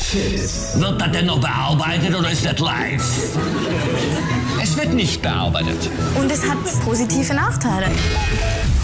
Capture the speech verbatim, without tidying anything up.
Fit. Wird das denn noch bearbeitet oder ist das live? Es wird nicht bearbeitet. Und es hat positive Nachteile.